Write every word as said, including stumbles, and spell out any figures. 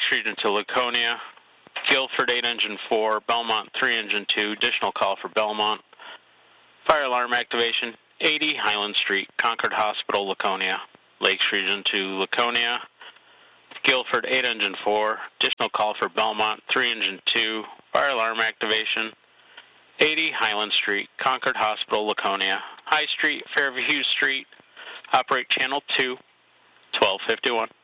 Region to Laconia. Guilford eight Engine four, Belmont three Engine two, additional call for Belmont. Fire alarm activation, eighty Highland Street, Concord Hospital, Laconia. Lakes Region to Laconia. Guilford eight Engine four, additional call for Belmont three Engine two, fire alarm activation, eighty Highland Street, Concord Hospital, Laconia. High Street, Fairview Street, operate channel two, twelve fifty-one.